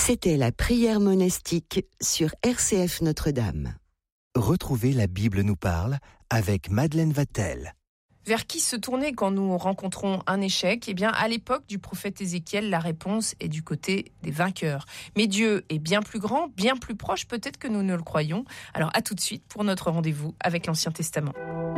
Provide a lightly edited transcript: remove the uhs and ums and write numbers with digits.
C'était la prière monastique sur RCF Notre-Dame. Retrouvez La Bible nous parle avec Madeleine Vatel. Vers qui se tourner quand nous rencontrons un échec ? Eh bien, à l'époque du prophète Ézéchiel, la réponse est du côté des vainqueurs. Mais Dieu est bien plus grand, bien plus proche peut-être que nous ne le croyons. Alors à tout de suite pour notre rendez-vous avec l'Ancien Testament.